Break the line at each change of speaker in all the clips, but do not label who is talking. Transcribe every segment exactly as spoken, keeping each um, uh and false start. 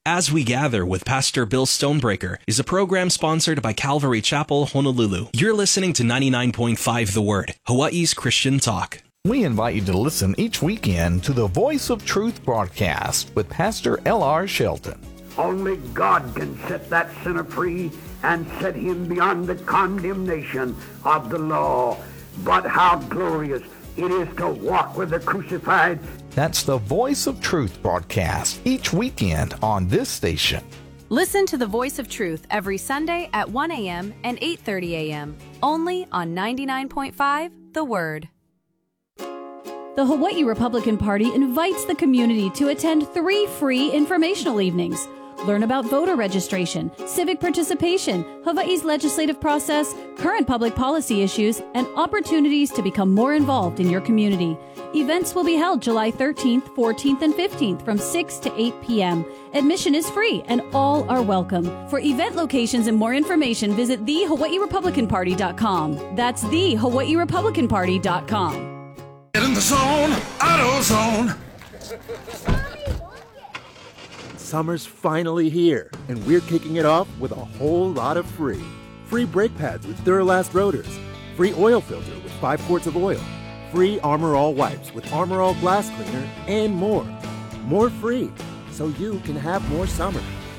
As We Gather with Pastor Bill Stonebreaker is a program sponsored by Calvary Chapel, Honolulu. You're listening to ninety-nine point five The Word, Hawaii's Christian Talk.
We invite you to listen each weekend to the Voice of Truth broadcast with Pastor L R Shelton.
Only God can set that sinner free and set him beyond the condemnation of the law. But how glorious it is to walk with the crucified.
That's the Voice of Truth broadcast each weekend on this station.
Listen to the Voice of Truth every Sunday at one a.m. and eight thirty a.m. only on ninety-nine point five The Word.
The Hawaii Republican Party invites the community to attend three free informational evenings. Learn about voter registration, civic participation, Hawaii's legislative process, current public policy issues, and opportunities to become more involved in your community. Events will be held July thirteenth, fourteenth, and fifteenth from six to eight p.m. Admission is free and all are welcome. For event locations and more information, visit the hawaii republican party dot com. That's the hawaii republican party dot com.
Get in the zone, AutoZone.
Summer's finally here, and we're kicking it off with a whole lot of free. Free brake pads with Duralast rotors. Free oil filter with five quarts of oil. Free Armor All wipes with Armor All glass cleaner, and more. More free, so you can have more summer.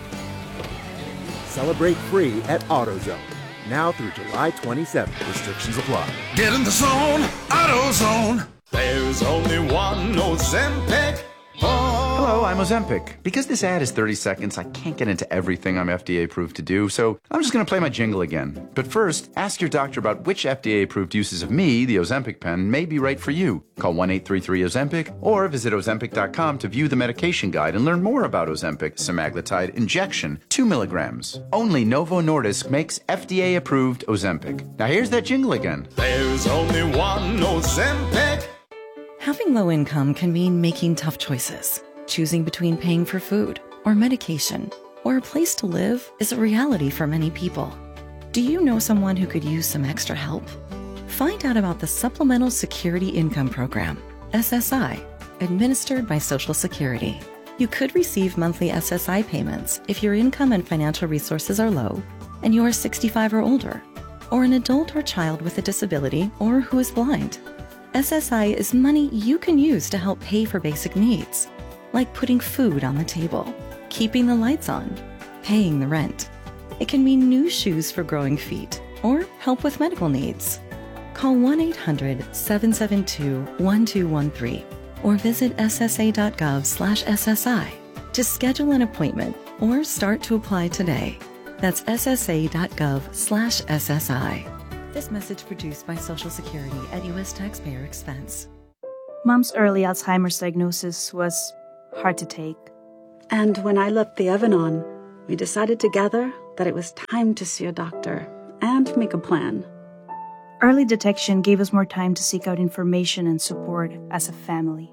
Celebrate free at AutoZone. Now through July twenty-seventh. Restrictions apply.
Get in the zone, AutoZone. There's only one Ozempic. Oh.
Hello, I'm Ozempic. Because this ad is thirty seconds, I can't get into everything I'm F D A approved to do, so I'm just going to play my jingle again. But first, ask your doctor about which F D A approved uses of me, the Ozempic pen, may be right for you. Call one eight three three Ozempic or visit ozempic dot com to view the medication guide and learn more about Ozempic semaglutide injection, two milligrams. Only Novo Nordisk makes F D A approved Ozempic. Now here's that jingle again.
There's only one Ozempic.
Having low income can mean making tough choices. Choosing between paying for food or medication or a place to live is a reality for many people. Do you know someone who could use some extra help? Find out about the Supplemental Security Income Program, S S I, administered by Social Security. You could receive monthly S S I payments if your income and financial resources are low and you are sixty-five or older, or an adult or child with a disability or who is blind. S S I is money you can use to help pay for basic needs, like putting food on the table, keeping the lights on, paying the rent. It can mean new shoes for growing feet or help with medical needs. Call one eight hundred seven seven two one two one three or visit s s a dot gov slash s s i to schedule an appointment or start to apply today. That's s s a dot gov slash s s i. This message produced by Social Security at U S taxpayer expense.
Mom's early Alzheimer's diagnosis was hard to take.
And when I left the Evan-On, we decided together that it was time to see a doctor and make a plan.
Early detection gave us more time to seek out information and support as a family.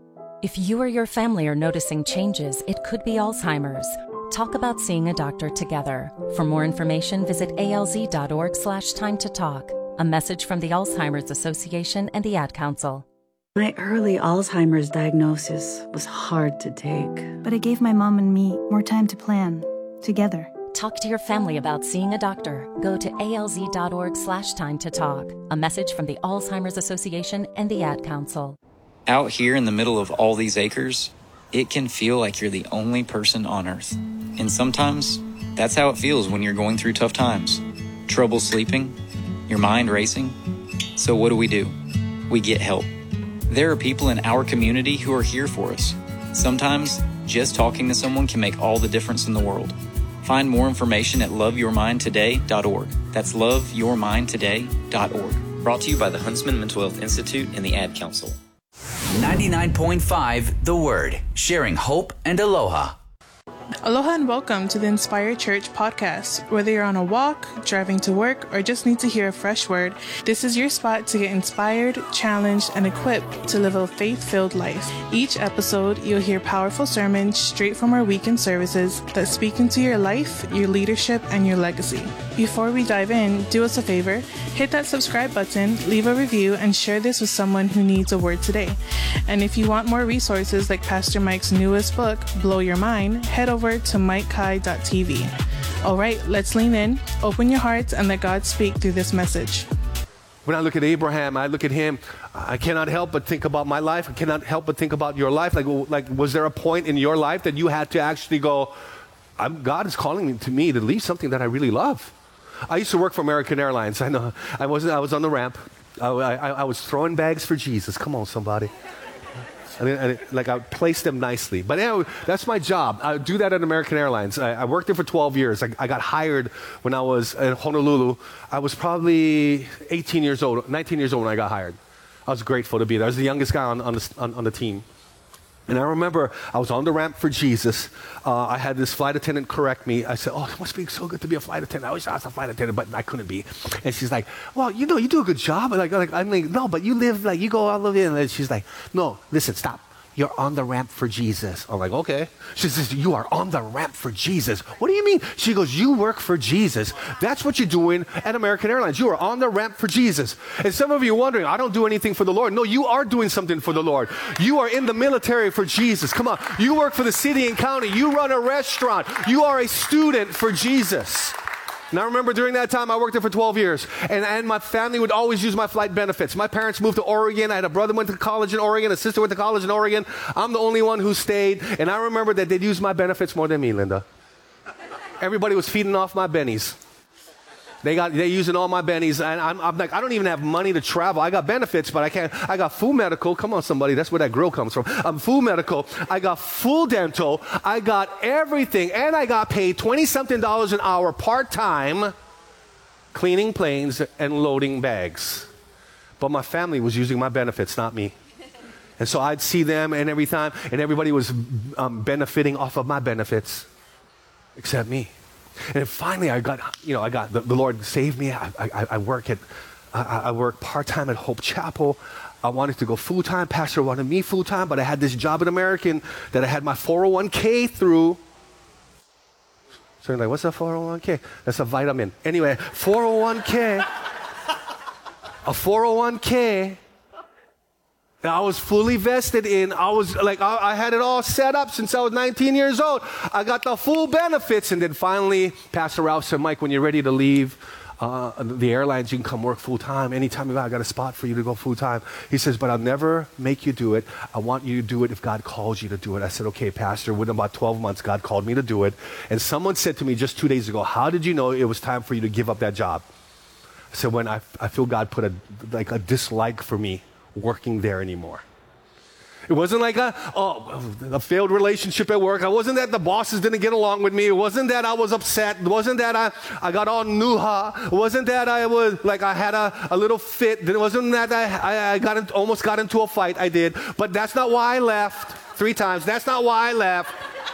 If you or your family are noticing changes, it could be Alzheimer's. Talk about seeing a doctor together. For more information, visit a l z dot org slash time to talk. A message from the Alzheimer's Association and the Ad Council.
My early Alzheimer's diagnosis was hard to take.
But it gave my mom and me more time to plan, together.
Talk to your family about seeing a doctor. Go to a l z dot org slash time to talk. A message from the Alzheimer's Association and the Ad Council.
Out here in the middle of all these acres, it can feel like you're the only person on Earth. And sometimes, that's how it feels when you're going through tough times. Trouble sleeping, your mind racing. So what do we do? We get help. There are people in our community who are here for us. Sometimes, just talking to someone can make all the difference in the world. Find more information at love your mind today dot org. That's love your mind today dot org. Brought to you by the Huntsman Mental Health Institute and the Ad Council.
ninety-nine point five The Word, sharing hope and aloha.
Aloha and welcome to the Inspired Church podcast. Whether you're on a walk, driving to work, or just need to hear a fresh word, this is your spot to get inspired, challenged, and equipped to live a faith-filled life. Each episode, you'll hear powerful sermons straight from our weekend services that speak into your life, your leadership, and your legacy. Before we dive in, do us a favor, hit that subscribe button, leave a review, and share this with someone who needs a word today. And if you want more resources like Pastor Mike's newest book, Blow Your Mind, head over over to mike kai dot t v. All right, let's lean in, open your hearts, and let God speak through this message.
When I look at Abraham, I look at him, I cannot help but think about my life. I cannot help but think about your life. Like, like was there a point in your life that you had to actually go, I'm, God is calling to me to leave something that I really love? I used to work for American Airlines. I know. I wasn't. I was on the ramp. I, I, I was throwing bags for Jesus. Come on, somebody. I mean, I, like I placed them nicely. But anyway, that's my job. I do that at American Airlines. I, I worked there for twelve years. I, I got hired when I was in Honolulu. I was probably eighteen years old, nineteen years old when I got hired. I was grateful to be there. I was the youngest guy on, on, the, on, on the team. And I remember I was on the ramp for Jesus. Uh, I had this flight attendant correct me. I said, oh, it must be so good to be a flight attendant. I wish I was a flight attendant, but I couldn't be. And she's like, well, you know, you do a good job. Like, like, I'm like, no, but you live, like, you go all over in. And she's like, no, listen, stop. You're on the ramp for Jesus. I'm like, okay. She says, you are on the ramp for Jesus. What do you mean? She goes, you work for Jesus. That's what you're doing at American Airlines. You are on the ramp for Jesus. And some of you are wondering, I don't do anything for the Lord. No, you are doing something for the Lord. You are in the military for Jesus. Come on. You work for the city and county. You run a restaurant. You are a student for Jesus. And I remember during that time, I worked there for twelve years, and, and my family would always use my flight benefits. My parents moved to Oregon. I had a brother who went to college in Oregon, a sister went to college in Oregon. I'm the only one who stayed, and I remember that they'd use my benefits more than me, Linda. Everybody was feeding off my bennies. They got, they're using all my bennies, and I'm, I'm like, I don't even have money to travel. I got benefits, but I can't. I got full medical. Come on, somebody. That's where that grill comes from. I'm full medical. I got full dental. I got everything, and I got paid twenty-something dollars an hour part-time cleaning planes and loading bags. But my family was using my benefits, not me. And so I'd see them, and every time, and everybody was um, benefiting off of my benefits, except me. And finally, I got, you know, I got, the, the Lord saved me. I, I, I work at, I, I work part-time at Hope Chapel. I wanted to go full-time. Pastor wanted me full-time, but I had this job at American that I had my four oh one k through. So you're like, what's a four oh one k? That's a vitamin. Anyway, four oh one k. A four oh one k. I was fully vested in. I was like, I, I had it all set up since I was nineteen years old. I got the full benefits. And then finally, Pastor Ralph said, Mike, when you're ready to leave uh, the airlines, you can come work full time. Anytime you go, I got a spot for you to go full time. He says, but I'll never make you do it. I want you to do it if God calls you to do it. I said, okay, Pastor. Within about twelve months, God called me to do it. And someone said to me just two days ago, how did you know it was time for you to give up that job? I said, when I, I feel God put a, like a dislike for me working there anymore. It wasn't like a, oh, a failed relationship at work. It wasn't that the bosses didn't get along with me. It wasn't that I was upset. It wasn't that I, I got all nuha. It wasn't that I was like I had a, a little fit. It wasn't that I, I, I got in, almost got into a fight. I did. But that's not why I left three times. That's not why I left.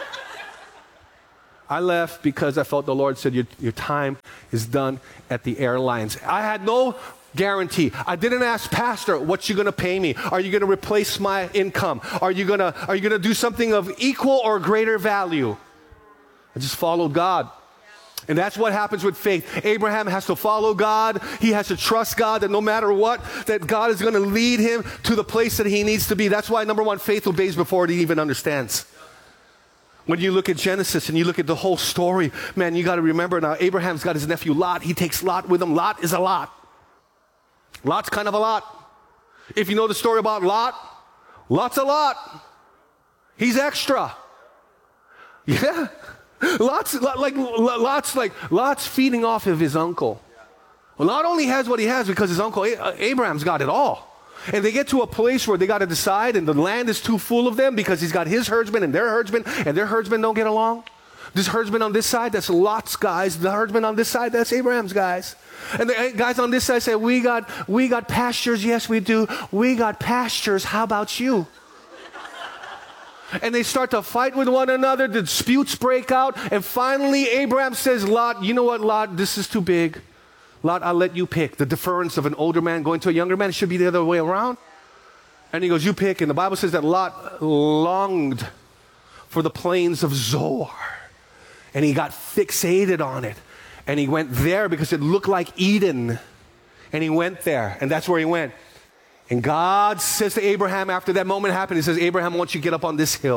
I left because I felt the Lord said, your, your time is done at the airlines. I had no guarantee. I didn't ask Pastor, what you going to pay me? Are you going to replace my income? Are you going to are you going to do something of equal or greater value? I just followed God. And that's what happens with faith. Abraham has to follow God. He has to trust God that no matter what, that God is going to lead him to the place that he needs to be. That's why, number one, faith obeys before it even understands. When you look at Genesis and you look at the whole story, man, you got to remember now, Abraham's got his nephew Lot. He takes Lot with him. Lot is a lot. Lot's kind of a lot. If you know the story about Lot, Lot's a lot. He's extra. Yeah. Lot's like Lot's like Lot's feeding off of his uncle. Well, Lot only has what he has because his uncle Abraham's got it all. And they get to a place where they got to decide, and the land is too full of them because he's got his herdsmen and their herdsmen, and their herdsmen don't get along. This herdsman on this side, that's Lot's guys. The herdsman on this side, that's Abraham's guys. And the guys on this side say, we got, we got pastures. Yes, we do. We got pastures. How about you? And they start to fight with one another. The disputes break out. And finally, Abraham says, Lot, you know what, Lot? This is too big. Lot, I'll let you pick. The deference of an older man going to a younger man should be the other way around. And he goes, you pick. And the Bible says that Lot longed for the plains of Zoar. And he got fixated on it. And he went there because it looked like Eden. And he went there. And that's where he went. And God says to Abraham after that moment happened, he says, Abraham, I want you to get up on this hill.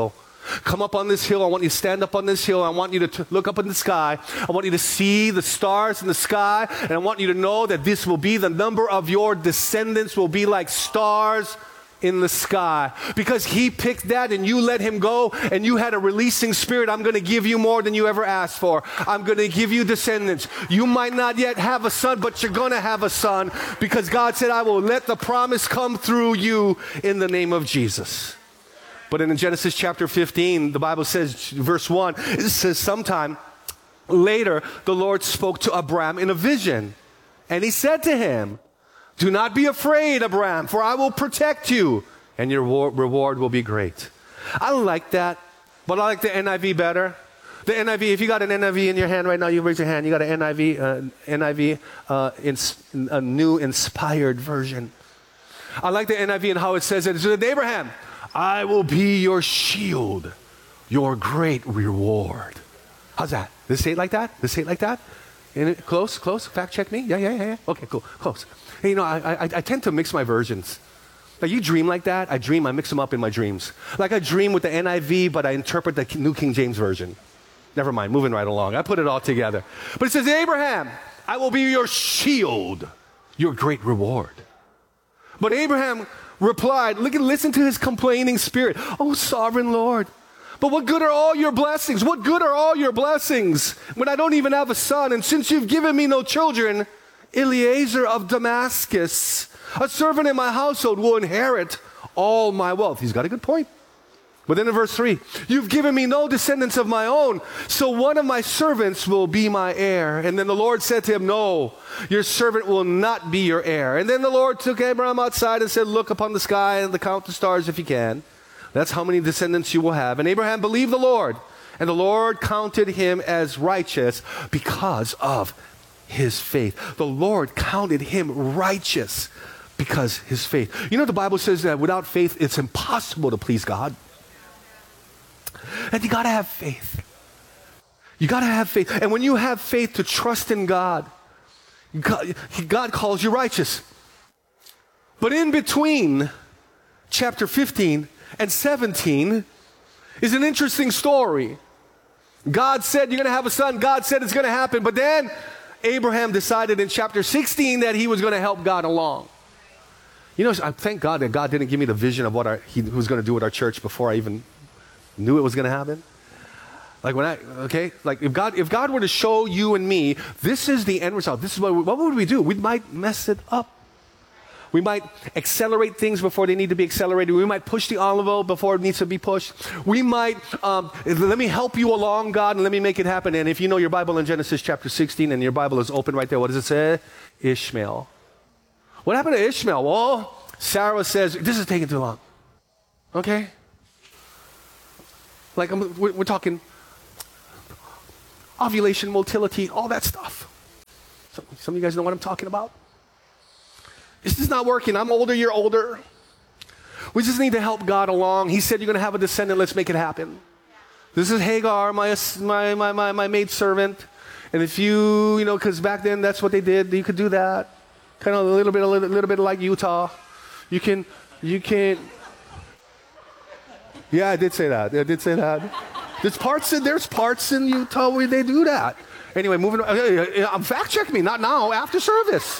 Come up on this hill. I want you to stand up on this hill. I want you to t- look up in the sky. I want you to see the stars in the sky. And I want you to know that this will be the number of your descendants will be like stars in the sky. Because he picked that and you let him go and you had a releasing spirit. I'm going to give you more than you ever asked for. I'm going to give you descendants. You might not yet have a son, but you're going to have a son because God said, I will let the promise come through you in the name of Jesus. But in Genesis chapter fifteen, the Bible says, verse one, it says, sometime later, the Lord spoke to Abram in a vision. And he said to him, do not be afraid, Abram, for I will protect you, and your reward will be great. I like that, but I like the N I V better. The N I V, if you got an N I V in your hand right now, you raise your hand. You got an N I V, uh, N I V, uh, ins- a new inspired version. I like the N I V and how it says it. It says, Abraham, I will be your shield, your great reward. How's that? Does it say it like that? Does it say it like that? In it, close, close. Fact check me. Yeah, yeah, yeah, yeah. Okay, cool. Close. Hey, you know, I, I, I tend to mix my versions. Like you dream like that. I dream. I mix them up in my dreams. Like I dream with the N I V, but I interpret the New King James Version. Never mind. Moving right along. I put it all together. But it says, Abraham, I will be your shield, your great reward. But Abraham replied, look and listen to his complaining spirit. Oh, sovereign Lord. But what good are all your blessings? What good are all your blessings when I don't even have a son? And since you've given me no children, Eliezer of Damascus, a servant in my household, will inherit all my wealth. He's got a good point. But then in verse three, you've given me no descendants of my own, so one of my servants will be my heir. And then the Lord said to him, no, your servant will not be your heir. And then the Lord took Abraham outside and said, look upon the sky and count the stars if you can. That's how many descendants you will have. And Abraham believed the Lord, and the Lord counted him as righteous because of his faith. The Lord counted him righteous because his faith. You know, the Bible says that without faith, it's impossible to please God. And you got to have faith. You got to have faith. And when you have faith to trust in God, God, God calls you righteous. But in between chapter fifteen and seventeen is an interesting story. God said you're going to have a son. God said it's going to happen. But then Abraham decided in chapter sixteen that he was going to help God along. You know, I thank God that God didn't give me the vision of what our, he was going to do with our church before I even knew it was going to happen. Like when I, okay, like if God, if God were to show you and me, this is the end result. This is what, we, what would we do? We might mess it up. We might accelerate things before they need to be accelerated. We might push the envelope before it needs to be pushed. We might, um, let me help you along, God, and let me make it happen. And if you know your Bible in Genesis chapter sixteen and your Bible is open right there, what does it say? Ishmael. What happened to Ishmael? Well, Sarah says, this is taking too long. Okay? Like, I'm, we're, we're talking ovulation, motility, all that stuff. Some, some of you guys know what I'm talking about. This is not working. I'm older, you're older. We just need to help God along. He said you're going to have a descendant. Let's make it happen. This is Hagar, my, my, my, my, my maid servant. And if you, you know, because back then that's what they did. You could do that. Kind of a little bit, a little, little bit like Utah. You can, you can. Yeah, I did say that. I did say that. There's parts in, there's parts in Utah where they do that. Anyway, moving on. Um, fact check me, not now, after service.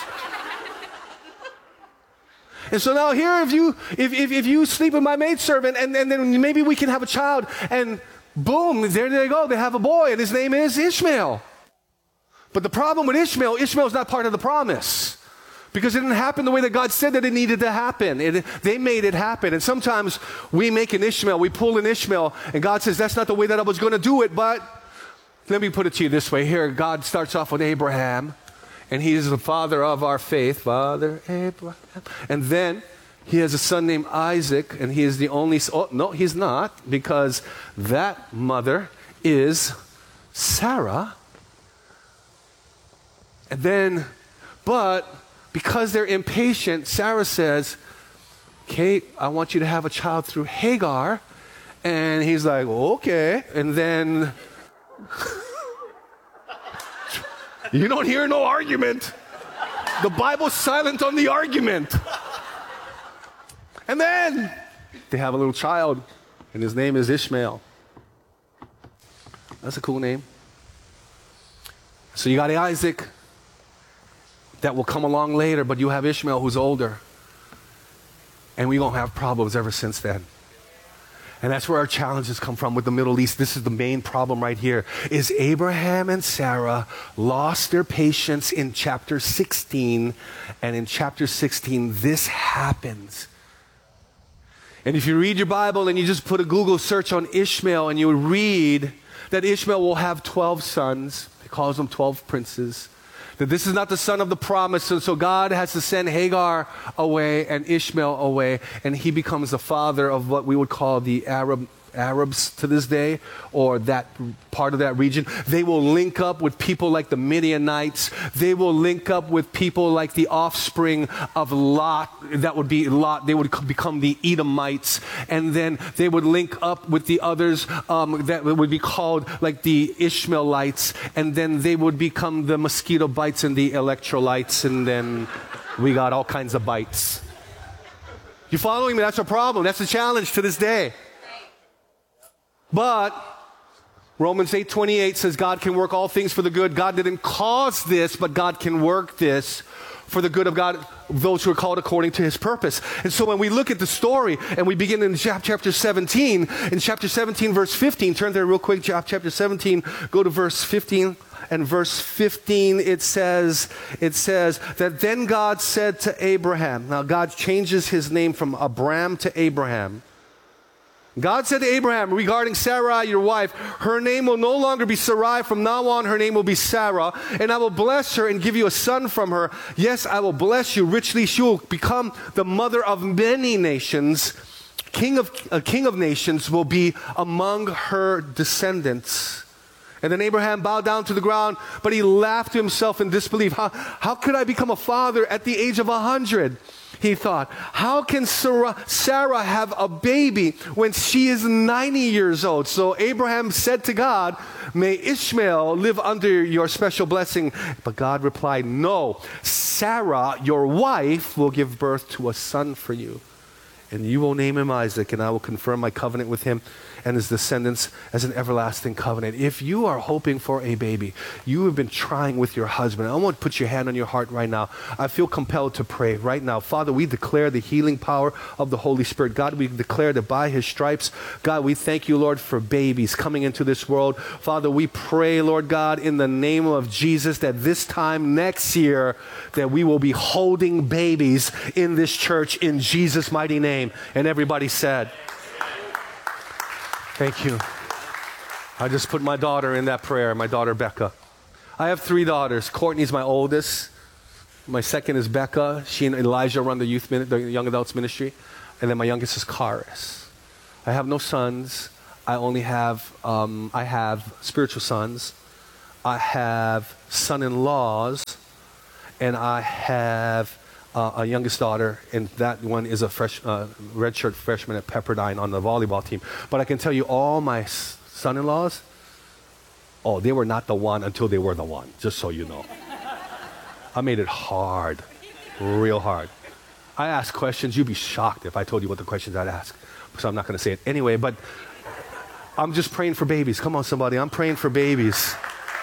And so now here, if you if, if, if you sleep with my maidservant, and, and then maybe we can have a child, and boom, there they go, they have a boy, and his name is Ishmael. But the problem with Ishmael, Ishmael is not part of the promise. Because it didn't happen the way that God said that it needed to happen. It, they made it happen. And sometimes we make an Ishmael, we pull an Ishmael, and God says, that's not the way that I was going to do it. But let me put it to you this way. Here, God starts off with Abraham, and he is the father of our faith. Father Abraham. And then he has a son named Isaac, and he is the only, oh, no, he's not, because that mother is Sarah. And then, but because they're impatient, Sarah says, Kate, I want you to have a child through Hagar. And he's like, okay. And then you don't hear no argument. The Bible's silent on the argument. And then they have a little child, and his name is Ishmael. That's a cool name. So you got Isaac that will come along later, but you have Ishmael who's older. And we're going to have problems ever since then. And that's where our challenges come from with the Middle East. This is the main problem right here, is Abraham and Sarah lost their patience in chapter sixteen. And in chapter sixteen, this happens. And if you read your Bible and you just put a Google search on Ishmael and you read that Ishmael will have twelve sons, he calls them twelve princes, that this is not the son of the promise, and so God has to send Hagar away and Ishmael away, and he becomes the father of what we would call the Arab Arabs to this day, or that part of that region. They will link up with people like the Midianites. They will link up with people like the offspring of Lot. That would be Lot. They would become the Edomites. And then they would link up with the others um, that would be called like the Ishmaelites. And then they would become the mosquito bites and the electrolytes. And then we got all kinds of bites. You following me? That's a problem. That's a challenge to this day. But Romans eight twenty-eight says God can work all things for the good. God didn't cause this, but God can work this for the good of God, those who are called according to his purpose. And so when we look at the story and we begin in chapter seventeen, in chapter seventeen, verse fifteen, turn there real quick, chapter seventeen, go to verse fifteen. And verse fifteen, it says, it says that then God said to Abraham, now God changes his name from Abram to Abraham. God said to Abraham regarding Sarai, your wife, her name will no longer be Sarai. From now on, her name will be Sarah. And I will bless her and give you a son from her. Yes, I will bless you richly. She will become the mother of many nations. King of, a king of nations will be among her descendants. And then Abraham bowed down to the ground, but he laughed to himself in disbelief. How, how could I become a father at the age of a hundred? He thought, how can Sarah, Sarah have a baby when she is ninety years old? So Abraham said to God, may Ishmael live under your special blessing. But God replied, no, Sarah, your wife, will give birth to a son for you. And you will name him Isaac, and I will confirm my covenant with him and his descendants as an everlasting covenant. If you are hoping for a baby, you have been trying with your husband, I want to put your hand on your heart right now. I feel compelled to pray right now. Father, we declare the healing power of the Holy Spirit. God, we declare that by his stripes, God, we thank you, Lord, for babies coming into this world. Father, we pray, Lord God, in the name of Jesus, that this time next year, that we will be holding babies in this church in Jesus' mighty name. And everybody said, thank you. I just put my daughter in that prayer, my daughter Becca. I have three daughters. Courtney's my oldest. My second is Becca. She and Elijah run the youth, the young adults ministry. And then my youngest is Karis. I have no sons. I only have, um, I have spiritual sons. I have son-in-laws. And I have Uh, a youngest daughter, and that one is a fresh, uh, redshirt freshman at Pepperdine on the volleyball team. But I can tell you all my s- son-in-laws, oh, they were not the one until they were the one, just so you know. I made it hard, real hard. I ask questions, you'd be shocked if I told you what the questions I'd ask. So I'm not going to say it anyway, but I'm just praying for babies. Come on, somebody, I'm praying for babies.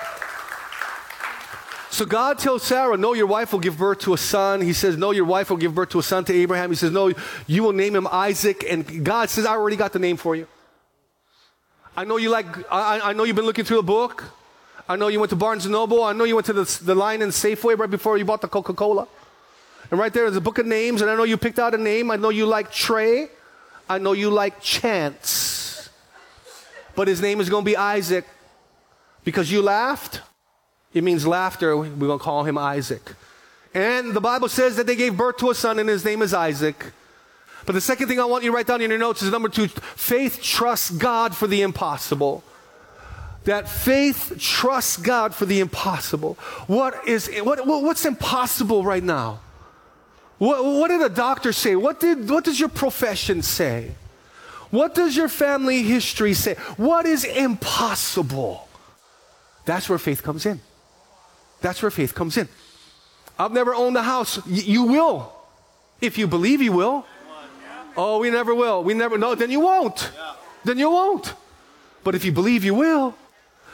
So God tells Sarah, no, your wife will give birth to a son. He says, no, your wife will give birth to a son to Abraham. He says, no, you will name him Isaac. And God says, I already got the name for you. I know you like, I, I know you've been looking through the book. I know you went to Barnes and Noble. I know you went to the, the line in Safeway right before you bought the Coca-Cola. And right there is a book of names. And I know you picked out a name. I know you like Trey. I know you like Chance. But his name is going to be Isaac. Because you laughed. It means laughter. We're going to call him Isaac. And the Bible says that they gave birth to a son, and his name is Isaac. But the second thing I want you to write down in your notes is number two, faith trusts God for the impossible. That faith trusts God for the impossible. What is, what, what's impossible right now? What, what did a doctor say? What did, what does your profession say? What does your family history say? What is impossible? That's where faith comes in. That's where faith comes in. I've never owned a house. Y- you will. If you believe you will. Oh, we never will. We never, no, then you won't. Then you won't. But if you believe you will,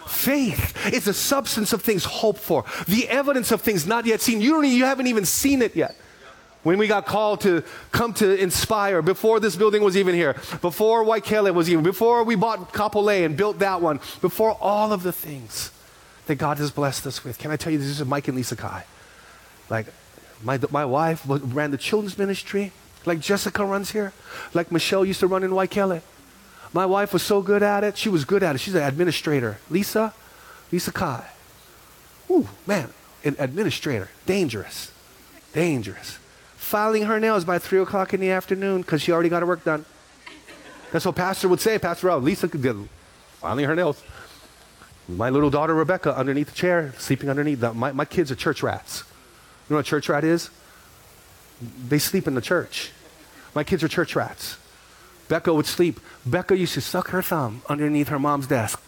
Faith is the substance of things hoped for, the evidence of things not yet seen. You don't, you haven't even seen it yet. When we got called to come to Inspire, before this building was even here, before Waikele was even, before we bought Kapolei and built that one, before all of the things that God has blessed us with. Can I tell you, this is Mike and Lisa Kai. Like, my, my wife ran the children's ministry, like Jessica runs here, like Michelle used to run in Waikele. My wife was so good at it. She was good at it. She's an administrator. Lisa, Lisa Kai. Ooh, man, an administrator. Dangerous. Dangerous. Filing her nails by three o'clock in the afternoon because she already got her work done. That's what Pastor would say. Pastor Rob, Lisa could get filing her nails. My little daughter Rebecca underneath the chair, sleeping underneath. The, my, my kids are church rats. You know what a church rat is? They sleep in the church. My kids are church rats. Becca would sleep. Becca used to suck her thumb underneath her mom's desk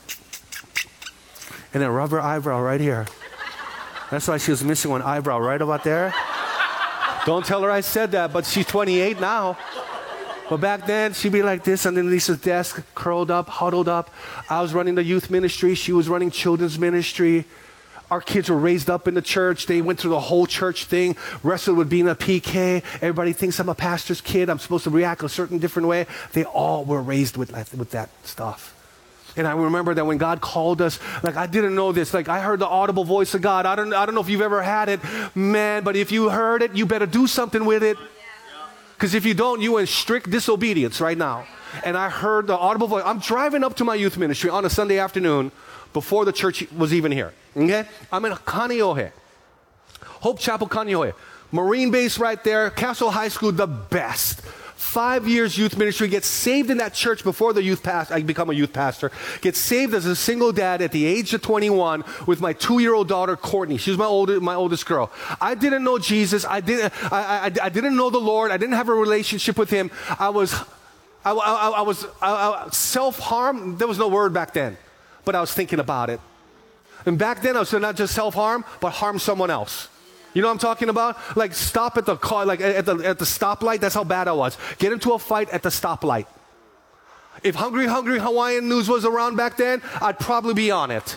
and then rub her eyebrow right here. That's why she was missing one eyebrow right about there. Don't tell her I said that, but she's twenty-eight now. But back then, she'd be like this underneath Lisa's desk, curled up, huddled up. I was running the youth ministry. She was running children's ministry. Our kids were raised up in the church. They went through the whole church thing, wrestled with being a P K. Everybody thinks I'm a pastor's kid. I'm supposed to react a certain different way. They all were raised with, with that stuff. And I remember that when God called us, like I didn't know this, like I heard the audible voice of God. I don't, I don't know if you've ever had it, man, but if you heard it, you better do something with it. Because if you don't, you're in strict disobedience right now. And I heard the audible voice. I'm driving up to my youth ministry on a Sunday afternoon before the church was even here. Okay? I'm in Kaneohe. Hope Chapel, Kaneohe. Marine base right there. Castle High School, the best. Five years youth ministry, get saved in that church before the youth pastor, I become a youth pastor, get saved as a single dad at the age of twenty-one with my two-year-old daughter, Courtney. She's my oldest, my oldest girl. I didn't know Jesus. I didn't, I, I, I didn't know the Lord. I didn't have a relationship with him. I was, I, I, I was I, I, self-harm. There was no word back then, but I was thinking about it. And back then, I was not just self-harm, but harm someone else. You know what I'm talking about? Like stop at the car, like at the, at the stoplight. That's how bad I was. Get into a fight at the stoplight. If Hungry Hungry Hawaiian News was around back then, I'd probably be on it.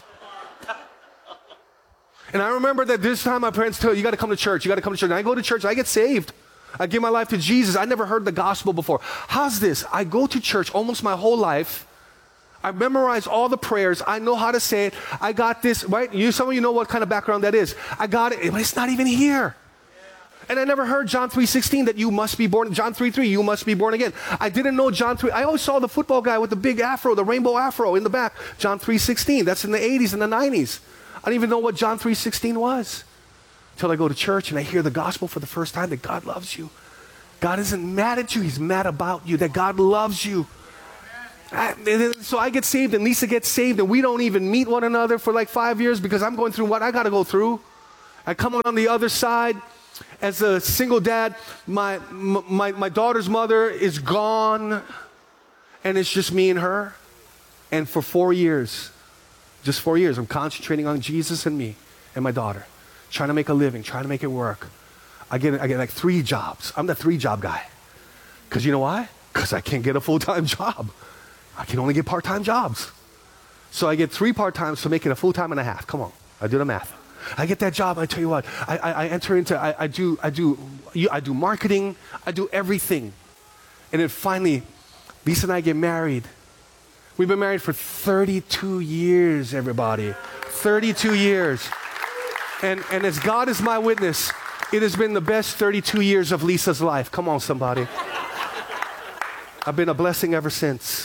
And I remember that this time my parents told, you got to come to church. You got to come to church. And I go to church. I get saved. I give my life to Jesus. I never heard the gospel before. How's this? I go to church almost my whole life. I memorized all the prayers. I know how to say it. I got this, right? You, some of you know what kind of background that is. I got it, but it's not even here. And I never heard John three sixteen that you must be born, John three three, you must be born again. I didn't know John three. I always saw the football guy with the big afro, the rainbow afro in the back. John three sixteen, that's in the eighties and the nineties. I didn't even know what John three sixteen was. Until I go to church and I hear the gospel for the first time that God loves you. God isn't mad at you, he's mad about you, that God loves you. I, so I get saved and Lisa gets saved and we don't even meet one another for like five years because I'm going through what I got to go through. I come on the other side as a single dad. My, my, my daughter's mother is gone and it's just me and her. And for four years, just four years, I'm concentrating on Jesus and me and my daughter, trying to make a living, trying to make it work. I get, I get like three jobs. I'm the three job guy. Because you know why? Because I can't get a full-time job. I can only get part-time jobs. So I get three part-times to make it a full-time and a half. Come on, I do the math. I get that job, I tell you what, I, I, I enter into, I, I do, I do, I do marketing, I do everything. And then finally, Lisa and I get married. We've been married for thirty-two years, everybody. thirty-two years. And, and as God is my witness, it has been the best thirty-two years of Lisa's life. Come on, somebody. I've been a blessing ever since.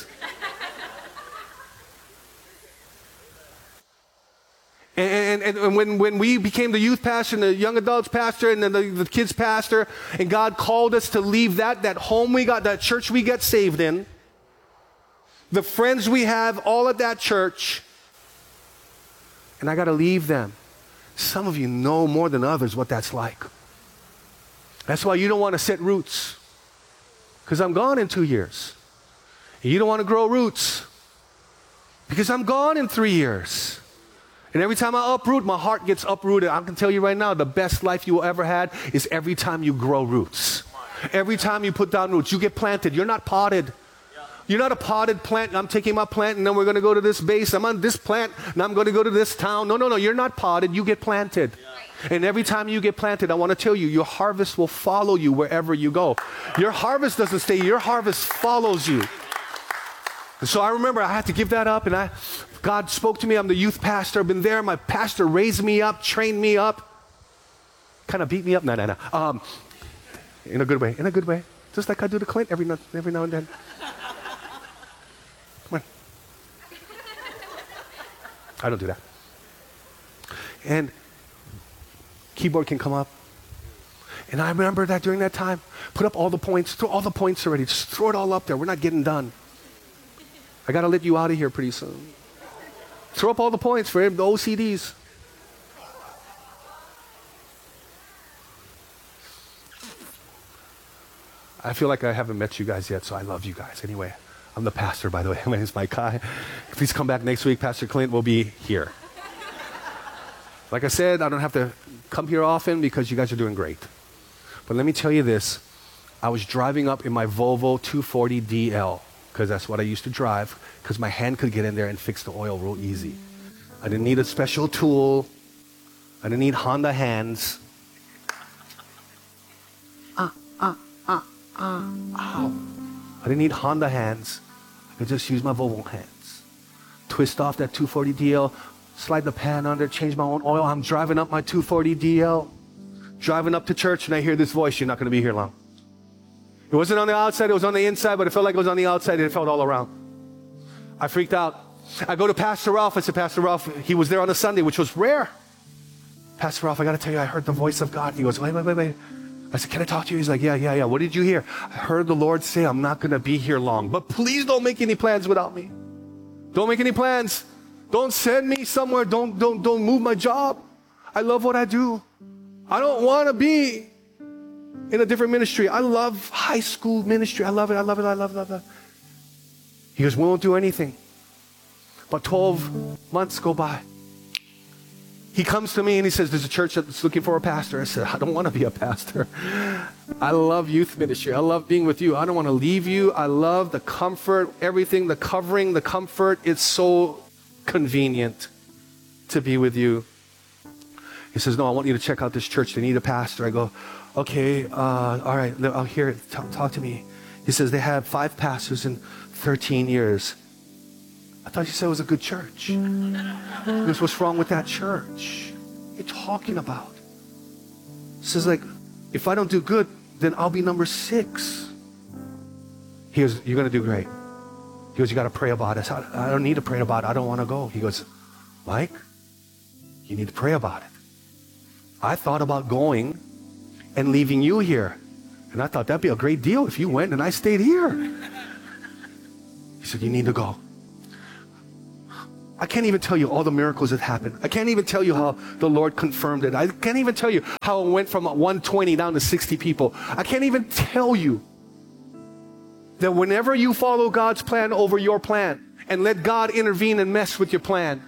And, and, and when, when we became the youth pastor and the young adults pastor and then the, the kids pastor, and God called us to leave that, that home we got, that church we got saved in, the friends we have all at that church, and I got to leave them. Some of you know more than others what that's like. That's why you don't want to set roots, because I'm gone in two years. And you don't want to grow roots, because I'm gone in three years. And every time I uproot, my heart gets uprooted. I can tell you right now, the best life you will ever had is every time you grow roots. Every time you put down roots, you get planted. You're not potted. You're not a potted plant. I'm taking my plant and then we're going to go to this base. I'm on this plant and I'm going to go to this town. No, no, no. You're not potted. You get planted. And every time you get planted, I want to tell you, your harvest will follow you wherever you go. Your harvest doesn't stay. Your harvest follows you. And so I remember I had to give that up, and I, God spoke to me. I'm the youth pastor. I've been there. My pastor raised me up, trained me up, kind of beat me up. No, no, no. Um, in a good way. In a good way. Just like I do to Clint every, every now and then. Come on. I don't do that. And keyboard can come up. And I remember that during that time, put up all the points, throw all the points already. Just throw it all up there. We're not getting done. I got to let you out of here pretty soon. Throw up all the points for the O C Ds. I feel like I haven't met you guys yet, so I love you guys. Anyway, I'm the pastor, by the way. My name is Mike Kai. Please come back next week. Pastor Clint will be here. Like I said, I don't have to come here often because you guys are doing great. But let me tell you this. I was driving up in my Volvo two forty D L, because that's what I used to drive, because my hand could get in there and fix the oil real easy. I didn't need a special tool. I didn't need Honda hands. Ah, ah, ah, ah, ow. I didn't need Honda hands. I could just use my Volvo hands. Twist off that two forty D L, slide the pan under, change my own oil. I'm driving up my two forty D L, driving up to church, and I hear this voice, you're not going to be here long. It wasn't on the outside, it was on the inside, but it felt like it was on the outside, and it felt all around. I freaked out. I go to Pastor Ralph. I said, Pastor Ralph, he was there on a Sunday, which was rare. Pastor Ralph, I got to tell you, I heard the voice of God. He goes, wait, wait, wait, wait. I said, can I talk to you? He's like, yeah, yeah, yeah. What did you hear? I heard the Lord say, I'm not going to be here long, but please don't make any plans without me. Don't make any plans. Don't send me somewhere. Don't, don't, don't move my job. I love what I do. I don't want to be in a different ministry. I love high school ministry. I love it. I love it. I love it. I love it. He goes, we won't do anything. But twelve months go by. He comes to me and he says, there's a church that's looking for a pastor. I said, I don't want to be a pastor. I love youth ministry. I love being with you. I don't want to leave you. I love the comfort, everything, the covering, the comfort. It's so convenient to be with you. He says, no, I want you to check out this church. They need a pastor. I go, okay, uh, all right, I'll hear it. Talk, talk to me. He says, they have five pastors in thirteen years. I thought you said it was a good church. Because what's wrong with that church? What are you talking about? He says, like, if I don't do good, then I'll be number six. He goes, you're going to do great. He goes, you got to pray about it. I, said, I don't need to pray about it. I don't want to go. He goes, Mike, you need to pray about it. I thought about going and leaving you here. And I thought that'd be a great deal if you went and I stayed here. He said, you need to go. I can't even tell you all the miracles that happened. I can't even tell you how the Lord confirmed it. I can't even tell you how it went from one twenty down to sixty people. I can't even tell you that whenever you follow God's plan over your plan and let God intervene and mess with your plan,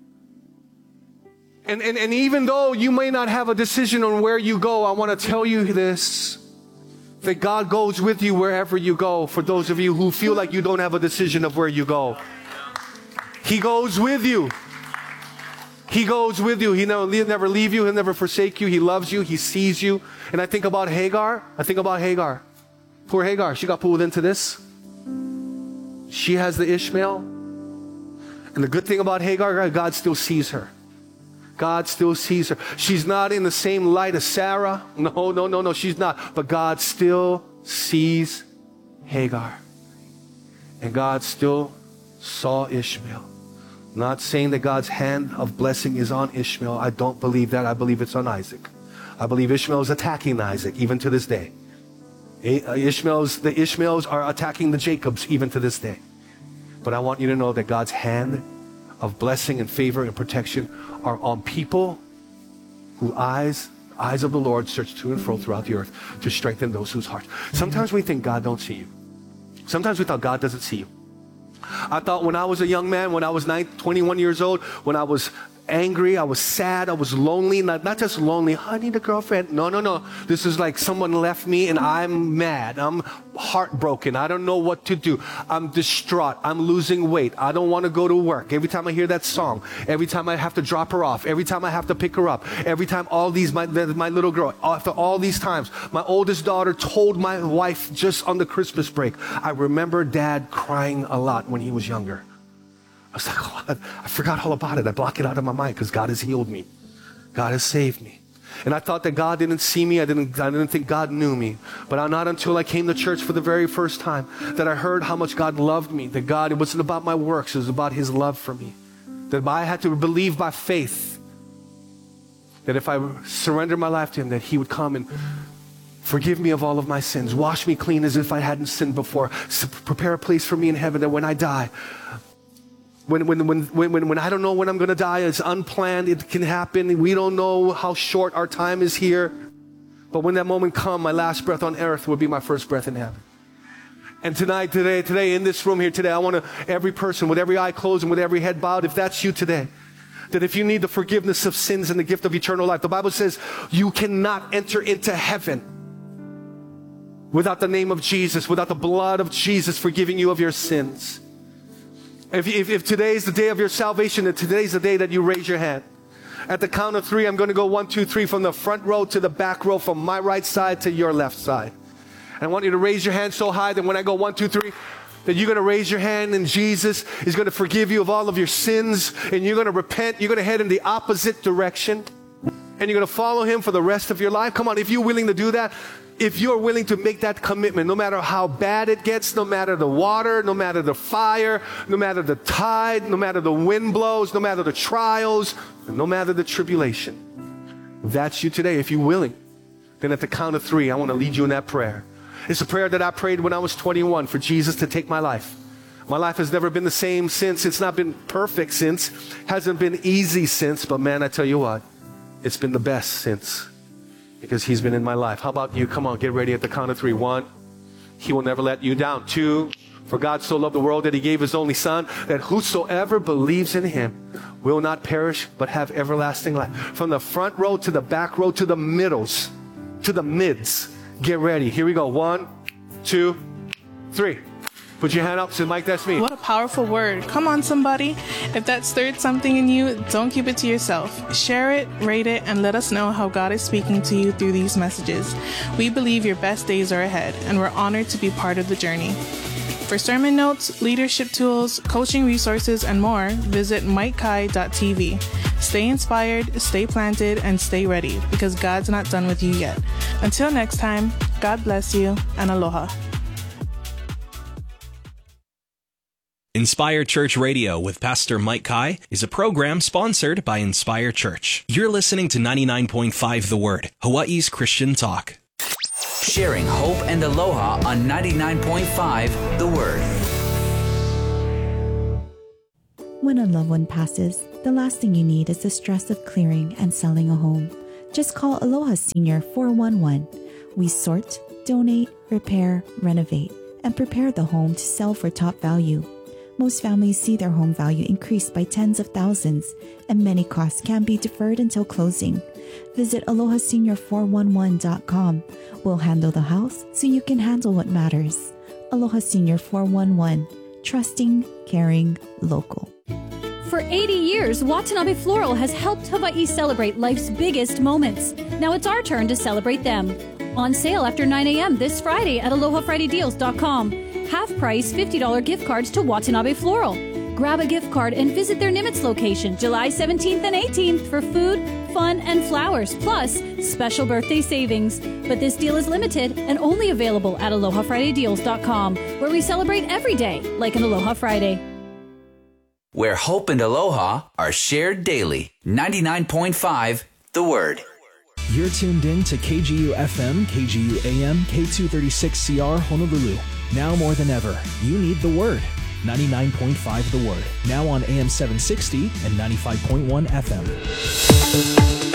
and, and, and even though you may not have a decision on where you go, I want to tell you this, that God goes with you wherever you go. For those of you who feel like you don't have a decision of where you go, He goes with you. He goes with you. He never, he'll never leave you. He'll never forsake you. He loves you. He sees you. And I think about Hagar. I think about Hagar. Poor Hagar. She got pulled into this. She has the Ishmael. And the good thing about Hagar, God still sees her. God still sees her. She's not in the same light as Sarah. No, no, no, no, she's not. But God still sees Hagar. And God still saw Ishmael. Not saying that God's hand of blessing is on Ishmael. I don't believe that. I believe it's on Isaac. I believe Ishmael is attacking Isaac even to this day. Ishmael's, the Ishmaels are attacking the Jacobs even to this day. But I want you to know that God's hand of blessing and favor and protection are on people whose eyes, eyes of the Lord search to and fro throughout the earth to strengthen those whose hearts. Sometimes we think God don't see you. Sometimes we thought God doesn't see you. I thought when I was a young man, when I was nine, twenty-one years old, when I was angry, I was sad, I was lonely. Not, not just lonely, I need a girlfriend. No, no, no. This is like someone left me and I'm mad. I'm heartbroken. I don't know what to do. I'm distraught. I'm losing weight. I don't want to go to work. Every time I hear that song, every time I have to drop her off, every time I have to pick her up, every time all these, my, my little girl, after all these times, my oldest daughter told my wife just on the Christmas break, I remember Dad crying a lot when he was younger. I was like, oh, I forgot all about it. I block it out of my mind because God has healed me. God has saved me. And I thought that God didn't see me. I didn't, I didn't think God knew me. But not until I came to church for the very first time that I heard how much God loved me. That God, it wasn't about my works. It was about His love for me. That I had to believe by faith that if I surrendered my life to Him, that He would come and forgive me of all of my sins. Wash me clean as if I hadn't sinned before. Prepare a place for me in heaven that when I die, When, when, when, when, when I don't know when I'm going to die, it's unplanned, it can happen. We don't know how short our time is here. But when that moment comes, my last breath on earth will be my first breath in heaven. And tonight, today, today, in this room here today, I want to, every person with every eye closed and with every head bowed, if that's you today, that if you need the forgiveness of sins and the gift of eternal life, the Bible says you cannot enter into heaven without the name of Jesus, without the blood of Jesus forgiving you of your sins. If, if, if today is the day of your salvation, and today's the day that you raise your hand. At the count of three, I'm going to go one, two, three, from the front row to the back row, from my right side to your left side. And I want you to raise your hand so high that when I go one, two, three, that you're going to raise your hand and Jesus is going to forgive you of all of your sins, and you're going to repent. You're going to head in the opposite direction, and you're going to follow Him for the rest of your life. Come on, if you're willing to do that, if you're willing to make that commitment, no matter how bad it gets, no matter the water, no matter the fire, no matter the tide, no matter the wind blows, no matter the trials, no matter the tribulation, if that's you today, if you're willing, then at the count of three, I want to lead you in that prayer. It's a prayer that I prayed when I was twenty-one for Jesus to take my life. My life has never been the same since. It's not been perfect since. Hasn't been easy since. But man, I tell you what, it's been the best since. Because He's been in my life. How about you? Come on, get ready at the count of three. One, He will never let you down. Two, for God so loved the world that He gave His only Son, that whosoever believes in Him will not perish, but have everlasting life. From the front row to the back row to the middles, to the mids, get ready. Here we go. One, two, three. Put your hand up. Say, Mike, that's me.
What a powerful word. Come on, somebody. If that stirred something in you, don't keep it to yourself. Share it, rate it, and let us know how God is speaking to you through these messages. We believe your best days are ahead, and we're honored to be part of the journey. For sermon notes, leadership tools, coaching resources, and more, visit mike kai dot t v. Stay inspired, stay planted, and stay ready, because God's not done with you yet. Until next time, God bless you, and aloha.
Inspire Church Radio with Pastor Mike Kai is a program sponsored by Inspire Church. You're listening to ninety-nine point five The Word, Hawaii's Christian talk.
Sharing hope and aloha on ninety-nine point five The Word.
When a loved one passes, the last thing you need is the stress of clearing and selling a home. Just call Aloha Senior four one one. We sort, donate, repair, renovate, and prepare the home to sell for top value. Most families see their home value increase by tens of thousands, and many costs can be deferred until closing. Visit aloha senior four one one dot com. We'll handle the house so you can handle what matters. Aloha Senior four one one. Trusting, caring, local.
For eighty years, Watanabe Floral has helped Hawaii celebrate life's biggest moments. Now it's our turn to celebrate them. On sale after nine a.m. this Friday at aloha friday deals dot com. Half-price fifty dollars gift cards to Watanabe Floral. Grab a gift card and visit their Nimitz location July seventeenth and eighteenth for food, fun, and flowers, plus special birthday savings. But this deal is limited and only available at aloha friday deals dot com, where we celebrate every day like an Aloha Friday.
Where hope and aloha are shared daily. ninety-nine point five The Word.
You're tuned in to K G U F M, K G U A M, K two thirty-six C R Honolulu. Now more than ever, you need The Word. ninety-nine point five The Word. Now on A M seven sixty and ninety-five point one F M.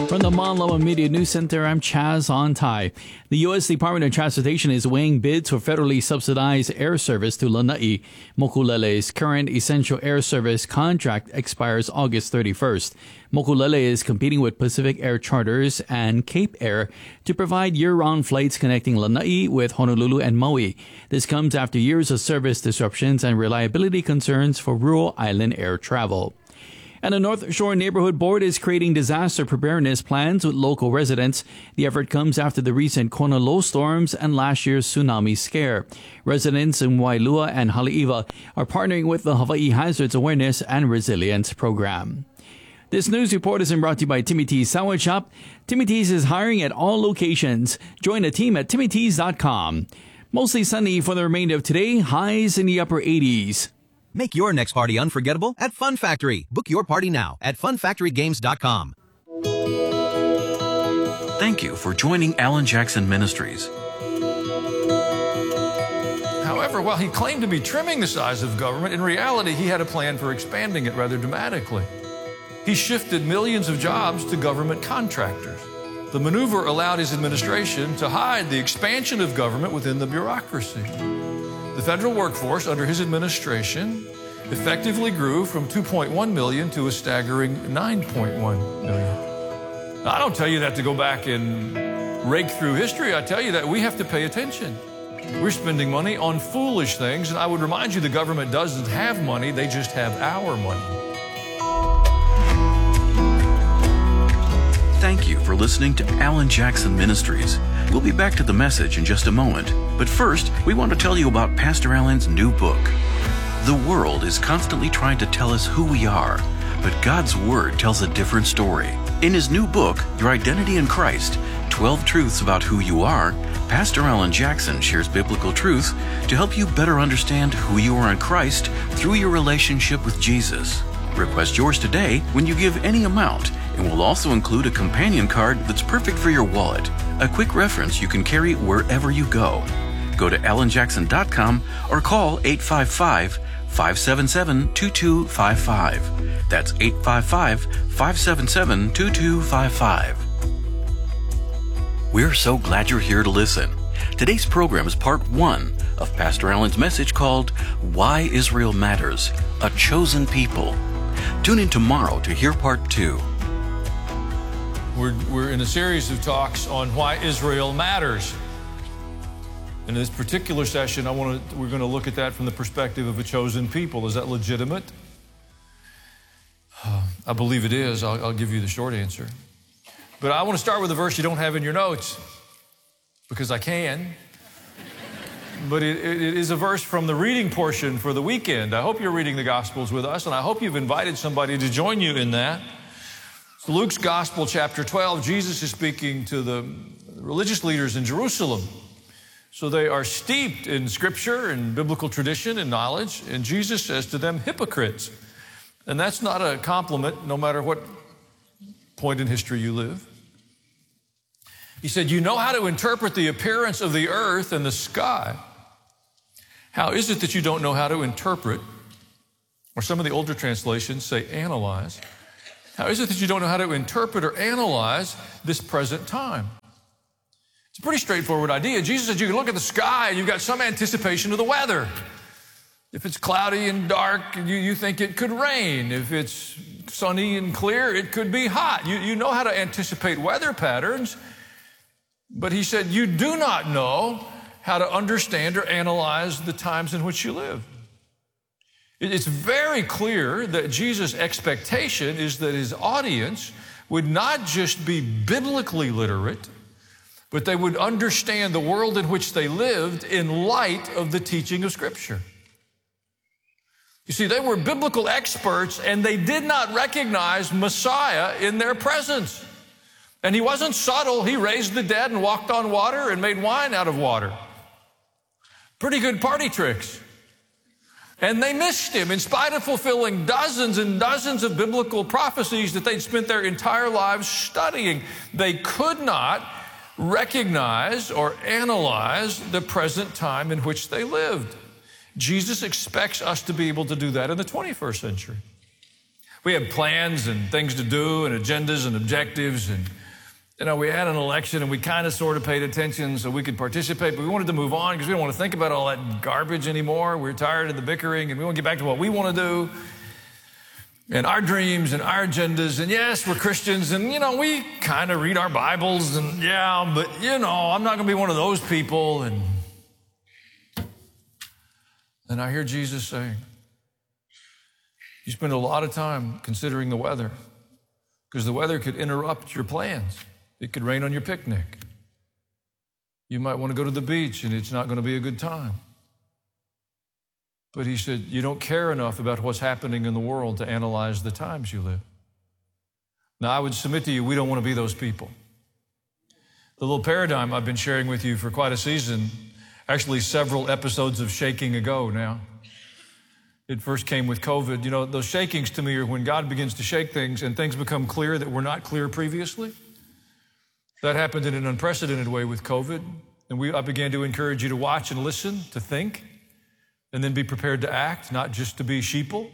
From the Mon Lama Media News Center, I'm Chaz Ontai. The U S Department of Transportation is weighing bids for federally subsidized air service to Lanai. Mokulele's current essential air service contract expires August thirty-first. Mokulele is competing with Pacific Air Charters and Cape Air to provide year-round flights connecting Lanai with Honolulu and Maui. This comes after years of service disruptions and reliability concerns for rural island air travel. And the North Shore Neighborhood Board is creating disaster preparedness plans with local residents. The effort comes after the recent Kona low storms and last year's tsunami scare. Residents in Wailua and Haleiwa are partnering with the Hawaii Hazards Awareness and Resilience Program. This news report is brought to you by Timmy T's Sandwich Shop. Timmy T's is hiring at all locations. Join the team at timmy t's dot com. Mostly sunny for the remainder of today, highs in the upper eighties.
Make your next party unforgettable at Fun Factory. Book your party now at fun factory games dot com.
Thank you for joining Alan Jackson Ministries.
However, while he claimed to be trimming the size of government, in reality, he had a plan for expanding it rather dramatically. He shifted millions of jobs to government contractors. The maneuver allowed his administration to hide the expansion of government within the bureaucracy. The federal workforce under his administration effectively grew from two point one million to a staggering nine point one million. Now, I don't tell you that to go back and rake through history. I tell you that we have to pay attention. We're spending money on foolish things, and I would remind you the government doesn't have money, they just have our money.
Thank you for listening to Alan Jackson Ministries. We'll be back to the message in just a moment. But first, we want to tell you about Pastor Alan's new book. The world is constantly trying to tell us who we are, but God's Word tells a different story. In his new book, Your Identity in Christ, twelve Truths About Who You Are, Pastor Alan Jackson shares biblical truth to help you better understand who you are in Christ through your relationship with Jesus. Request yours today when you give any amount, and we'll also include a companion card that's perfect for your wallet, a quick reference you can carry wherever you go. Go to alan jackson dot com or call eight five five, five seven seven, two two five five. That's eight five five, five seven seven, two two five five. We're so glad you're here to listen. Today's program is part one of Pastor Alan's message called Why Israel Matters, A Chosen People. Tune in tomorrow to hear part two.
We're, we're in a series of talks on why Israel matters. In this particular session, I want to, we're going to look at that from the perspective of a chosen people. Is that legitimate? Uh, I believe it is. I'll, I'll give you the short answer. But I want to start with a verse you don't have in your notes, because I can. But it, it is a verse from the reading portion for the weekend. I hope you're reading the Gospels with us, and I hope you've invited somebody to join you in that. So Luke's Gospel, chapter twelve, Jesus is speaking to the religious leaders in Jerusalem. So they are steeped in Scripture and biblical tradition and knowledge, and Jesus says to them, hypocrites. And that's not a compliment, no matter what point in history you live. He said, you know how to interpret the appearance of the earth and the sky. How is it that you don't know how to interpret, or some of the older translations say analyze, how is it that you don't know how to interpret or analyze this present time? It's a pretty straightforward idea. Jesus said you can look at the sky and you've got some anticipation of the weather. If it's cloudy and dark, you, you think it could rain. If it's sunny and clear, it could be hot. You, you know how to anticipate weather patterns. But he said you do not know how to understand or analyze the times in which you live. It's very clear that Jesus' expectation is that his audience would not just be biblically literate, but they would understand the world in which they lived in light of the teaching of Scripture. You see, they were biblical experts, and they did not recognize Messiah in their presence. And he wasn't subtle. He raised the dead and walked on water and made wine out of water. Pretty good party tricks. And they missed him in spite of fulfilling dozens and dozens of biblical prophecies that they'd spent their entire lives studying. They could not recognize or analyze the present time in which they lived. Jesus expects us to be able to do that in the twenty-first century. We had plans and things to do and agendas and objectives. And, you know, we had an election and we kind of sort of paid attention so we could participate, but we wanted to move on because we don't want to think about all that garbage anymore. We're tired of the bickering and we want to get back to what we want to do and our dreams and our agendas. And yes, we're Christians and, you know, we kind of read our Bibles and yeah, but, you know, I'm not going to be one of those people. And then I hear Jesus saying, you spend a lot of time considering the weather because the weather could interrupt your plans. It could rain on your picnic. You might want to go to the beach and it's not going to be a good time. But he said, you don't care enough about what's happening in the world to analyze the times you live. Now, I would submit to you, we don't want to be those people. The little paradigm I've been sharing with you for quite a season, actually several episodes of shaking ago now. It first came with COVID. You know, those shakings to me are when God begins to shake things and things become clear that were not clear previously. That happened in an unprecedented way with COVID. And we, I began to encourage you to watch and listen, to think, and then be prepared to act, not just to be sheeple.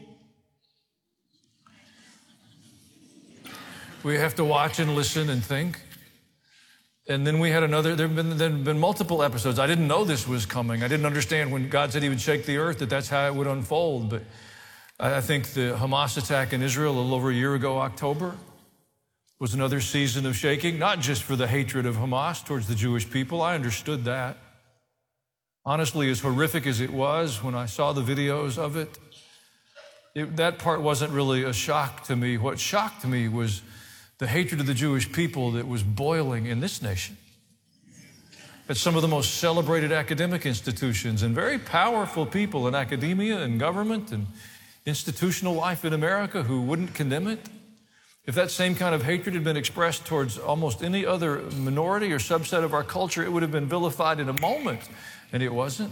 We have to watch and listen and think. And then we had another, there have been, there have been multiple episodes. I didn't know this was coming. I didn't understand when God said he would shake the earth that that's how it would unfold. But I think the Hamas attack in Israel a little over a year ago, October, was another season of shaking, not just for the hatred of Hamas towards the Jewish people. I understood that. Honestly, as horrific as it was when I saw the videos of it, it that part wasn't really a shock to me. What shocked me was the hatred of the Jewish people that was boiling in this nation. At some of the most celebrated academic institutions and very powerful people in academia and government and institutional life in America who wouldn't condemn it. If that same kind of hatred had been expressed towards almost any other minority or subset of our culture, it would have been vilified in a moment, and it wasn't.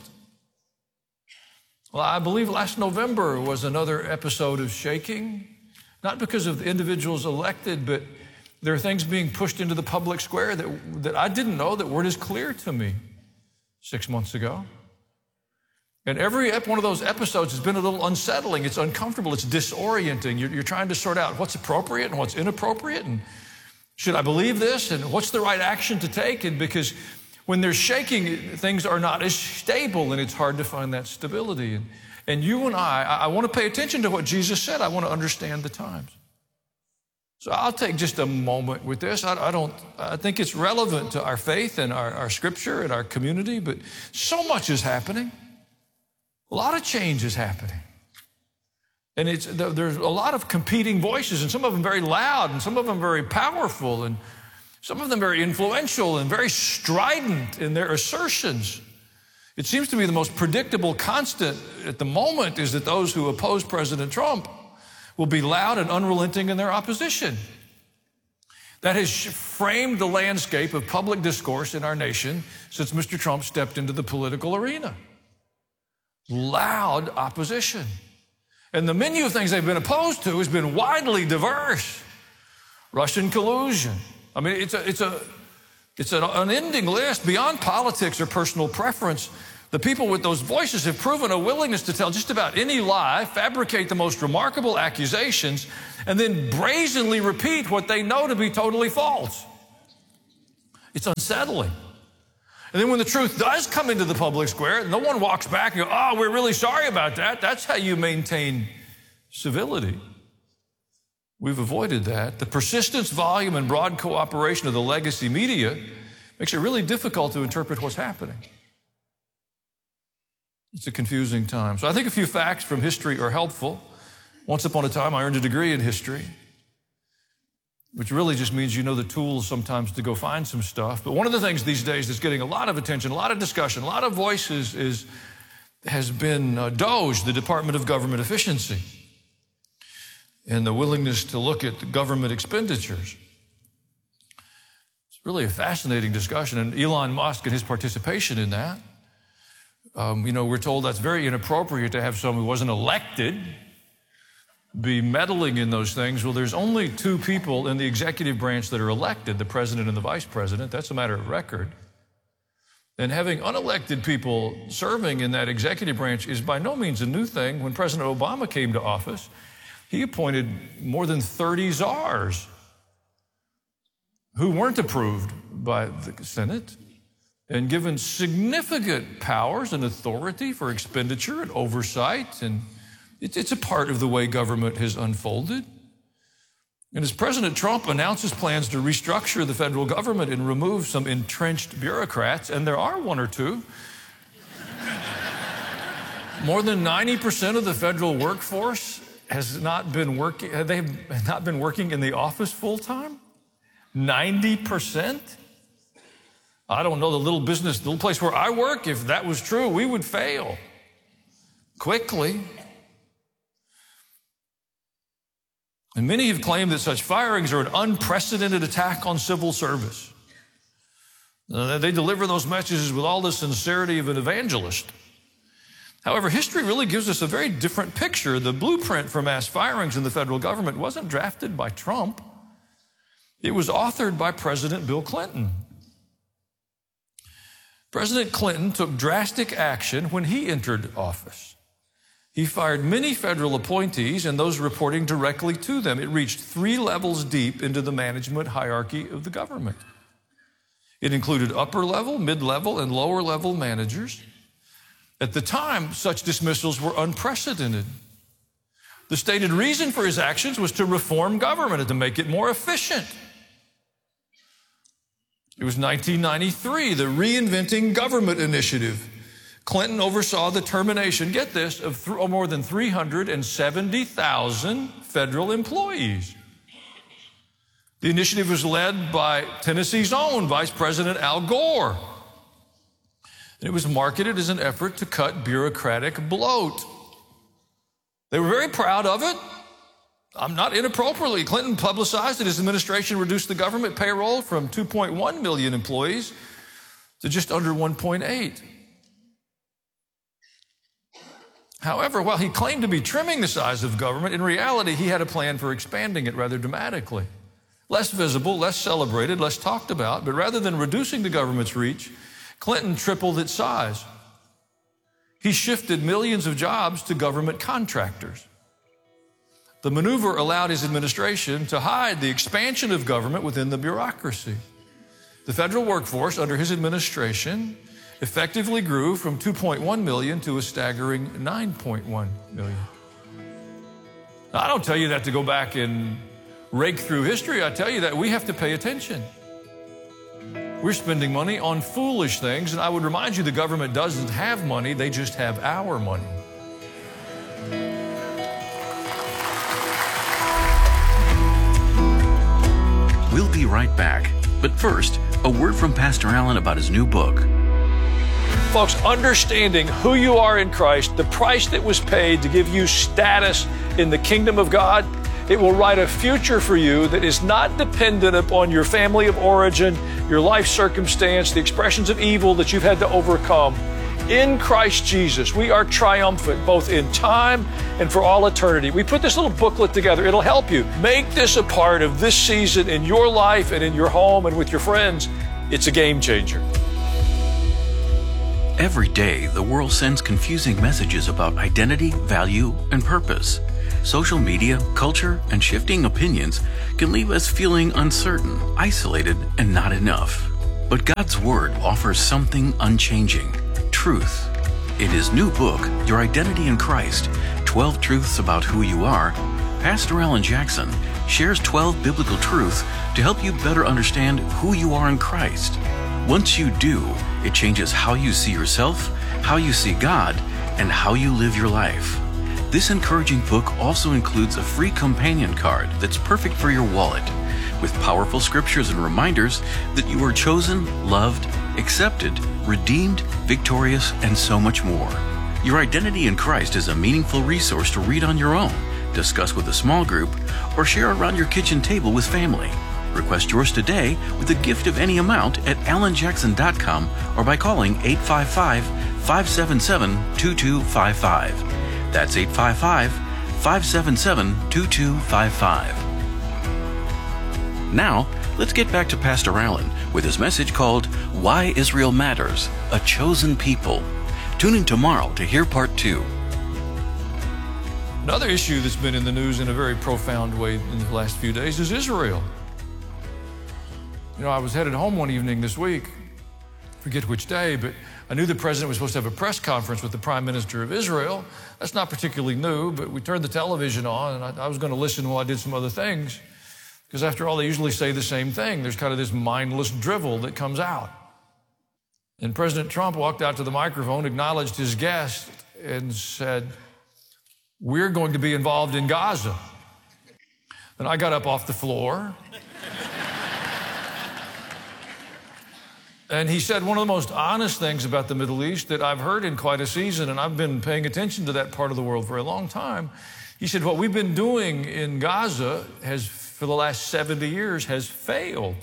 Well, I believe last November was another episode of shaking. Not because of the individuals elected, but there are things being pushed into the public square that, that I didn't know that weren't as clear to me six months ago. And every one of those episodes has been a little unsettling. It's uncomfortable. It's disorienting. You're, you're trying to sort out what's appropriate and what's inappropriate. And should I believe this? And what's the right action to take? And because when there's shaking, things are not as stable and it's hard to find that stability. And, And you and I, I want to pay attention to what Jesus said. I want to understand the times. So I'll take just a moment with this. I, I don't, I think it's relevant to our faith and our, our scripture and our community, but so much is happening. A lot of change is happening. And it's, there's a lot of competing voices, and some of them very loud, and some of them very powerful, and some of them very influential and very strident in their assertions. It seems to me the most predictable constant at the moment is that those who oppose President Trump will be loud and unrelenting in their opposition. That has framed the landscape of public discourse in our nation since Mister Trump stepped into the political arena. Loud opposition. And the menu of things they've been opposed to has been widely diverse. Russian collusion. I mean, it's a, it's a, It's an unending list beyond politics or personal preference. The people with those voices have proven a willingness to tell just about any lie, fabricate the most remarkable accusations, and then brazenly repeat what they know to be totally false. It's unsettling. And then when the truth does come into the public square, no one walks back and goes, oh, we're really sorry about that. That's how you maintain civility. We've avoided that. The persistence, volume, and broad cooperation of the legacy media makes it really difficult to interpret what's happening. It's a confusing time. So I think a few facts from history are helpful. Once upon a time, I earned a degree in history, which really just means you know the tools sometimes to go find some stuff. But one of the things these days that's getting a lot of attention, a lot of discussion, a lot of voices is, has been uh, D O G, the Department of Government Efficiency, and the willingness to look at the government expenditures. It's really a fascinating discussion, and Elon Musk and his participation in that. Um, you know, we're told that's very inappropriate to have someone who wasn't elected be meddling in those things. Well, there's only two people in the executive branch that are elected, the president and the vice president. That's a matter of record. And having unelected people serving in that executive branch is by no means a new thing. When President Obama came to office, He appointed more than thirty czars who weren't approved by the Senate and given significant powers and authority for expenditure and oversight. And it's a part of the way government has unfolded. And as President Trump announces plans to restructure the federal government and remove some entrenched bureaucrats, and there are one or two, more than ninety percent of the federal workforce has not been working, they have not been working in the office full time? ninety percent? I don't know, the little business, the little place where I work, if that was true, we would fail quickly. And many have claimed that such firings are an unprecedented attack on civil service. Uh, they deliver those messages with all the sincerity of an evangelist. However, history really gives us a very different picture. The blueprint for mass firings in the federal government wasn't drafted by Trump. It was authored by President Bill Clinton. President Clinton took drastic action when he entered office. He fired many federal appointees and those reporting directly to them. It reached three levels deep into the management hierarchy of the government. It included upper level, mid-level, and lower level managers. At the time, such dismissals were unprecedented. The stated reason for his actions was to reform government and to make it more efficient. It was nineteen ninety-three, the Reinventing Government Initiative. Clinton oversaw the termination, get this, of th- more than three hundred seventy thousand federal employees. The initiative was led by Tennessee's own Vice President Al Gore. And it was marketed as an effort to cut bureaucratic bloat. They were very proud of it. I'm not inappropriately. Clinton publicized that his administration reduced the government payroll from two point one million employees to just under one point eight. However, while he claimed to be trimming the size of government, in reality, he had a plan for expanding it rather dramatically. Less visible, less celebrated, less talked about, but rather than reducing the government's reach, Clinton tripled its size. He shifted millions of jobs to government contractors. The maneuver allowed his administration to hide the expansion of government within the bureaucracy. The federal workforce under his administration effectively grew from two point one million to a staggering nine point one million. Now, I don't tell you that to go back and rake through history. I tell you that we have to pay attention. We're spending money on foolish things, and I would remind you the government doesn't have money, they just have our money.
We'll be right back. But first, a word from Pastor Allen about his new book.
Folks, understanding who you are in Christ, the price that was paid to give you status in the kingdom of God, it will write a future for you that is not dependent upon your family of origin, your life circumstance, the expressions of evil that you've had to overcome. In Christ Jesus, we are triumphant both in time and for all eternity. We put this little booklet together. It'll help you. Make this a part of this season in your life and in your home and with your friends. It's a game changer.
Every day, the world sends confusing messages about identity, value, and purpose. Social media, culture, and shifting opinions can leave us feeling uncertain, isolated, and not enough. But God's Word offers something unchanging: truth. In his new book, Your Identity in Christ, twelve Truths About Who You Are, Pastor Alan Jackson shares twelve biblical truths to help you better understand who you are in Christ. Once you do, it changes how you see yourself, how you see God, and how you live your life. This encouraging book also includes a free companion card that's perfect for your wallet, with powerful scriptures and reminders that you are chosen, loved, accepted, redeemed, victorious, and so much more. Your Identity in Christ is a meaningful resource to read on your own, discuss with a small group, or share around your kitchen table with family. Request yours today with a gift of any amount at alan jackson dot com or by calling eight five five, five seven seven, two two five five. That's eight five five, five seven seven, two two five five. Now, let's get back to Pastor Allen with his message called Why Israel Matters, A Chosen People. Tune in tomorrow to hear part two.
Another issue that's been in the news in a very profound way in the last few days is Israel. You know, I was headed home one evening this week, forget which day, but I knew the president was supposed to have a press conference with the prime minister of Israel. That's not particularly new, but we turned the television on, and I, I was going to listen while I did some other things, because after all, they usually say the same thing. There's kind of this mindless drivel that comes out. And President Trump walked out to the microphone, acknowledged his guest, and said, "We're going to be involved in Gaza." And I got up off the floor. And he said one of the most honest things about the Middle East that I've heard in quite a season, and I've been paying attention to that part of the world for a long time. He said, what we've been doing in Gaza has, for the last seventy years, has failed.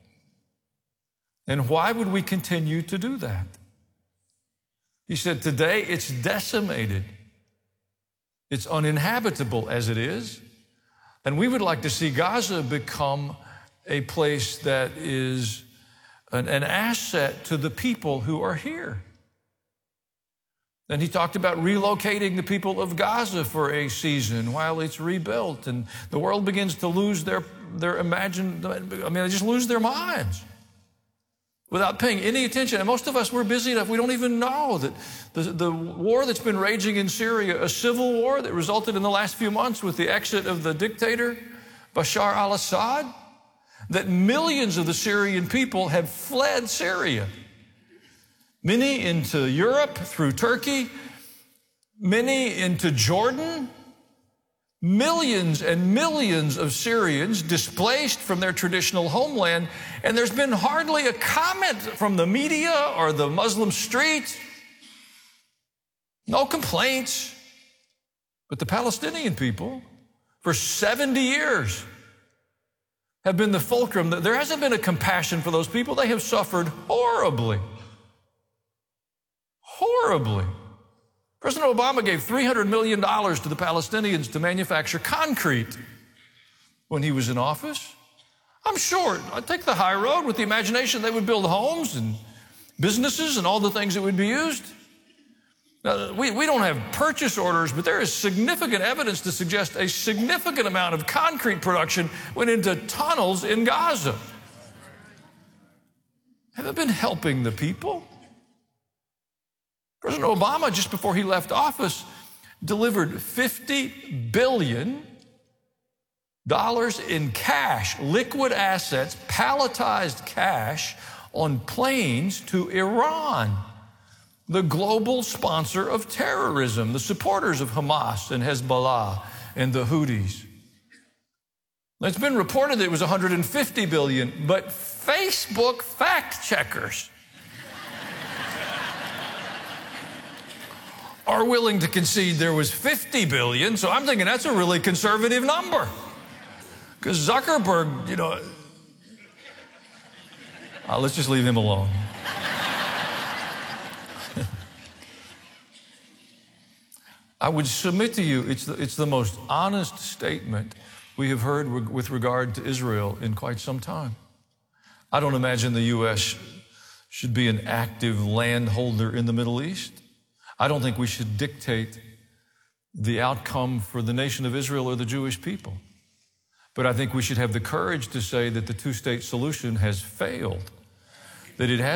And why would we continue to do that? He said, today it's decimated. It's uninhabitable as it is. And we would like to see Gaza become a place that is an, an asset to the people who are here. And he talked about relocating the people of Gaza for a season while it's rebuilt. And the world begins to lose their, their imagined, I mean, they just lose their minds without paying any attention. And most of us, we're busy enough, we don't even know that the, the war that's been raging in Syria, a civil war that resulted in the last few months with the exit of the dictator, Bashar al-Assad, that millions of the Syrian people have fled Syria. Many into Europe through Turkey, many into Jordan. Millions and millions of Syrians displaced from their traditional homeland, and there's been hardly a comment from the media or the Muslim street. No complaints. But the Palestinian people, for seventy years, have been the fulcrum. There hasn't been a compassion for those people. They have suffered horribly. Horribly. President Obama gave three hundred million dollars to the Palestinians to manufacture concrete when he was in office. I'm sure, I'd take the high road with the imagination they would build homes and businesses and all the things that would be used. Now, we, we don't have purchase orders, but there is significant evidence to suggest a significant amount of concrete production went into tunnels in Gaza. Have it been helping the people? President Obama, just before he left office, delivered fifty billion dollars in cash, liquid assets, palletized cash on planes to Iran, the global sponsor of terrorism, the supporters of Hamas and Hezbollah and the Houthis. It's been reported that it was one hundred fifty billion dollars, but Facebook fact checkers are willing to concede there was fifty billion dollars, so I'm thinking that's a really conservative number. Because Zuckerberg, you know, uh, let's just leave him alone. I would submit to you, it's the, it's the most honest statement we have heard re- with regard to Israel in quite some time. I don't imagine the U S should be an active landholder in the Middle East. I don't think we should dictate the outcome for the nation of Israel or the Jewish people. But I think we should have the courage to say that the two-state solution has failed, that it has